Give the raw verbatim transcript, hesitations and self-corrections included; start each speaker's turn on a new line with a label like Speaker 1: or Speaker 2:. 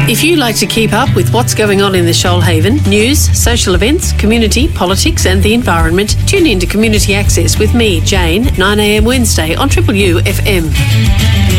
Speaker 1: If you like to keep up with what's going on in the Shoalhaven, news, social events, community, politics and the environment, tune in to Community Access with me, Jane, nine a m Wednesday on Triple U F M.